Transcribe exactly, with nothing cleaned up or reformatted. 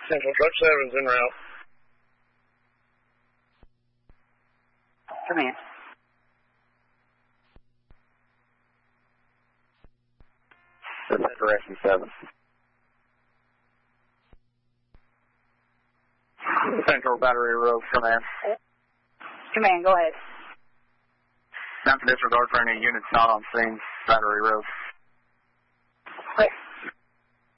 Central Truck seven's en route. Command. This is Rescue seven. Central Battery Road, command. Command, go ahead. Time for disregard for any units not on scene, Battery Road. Quick.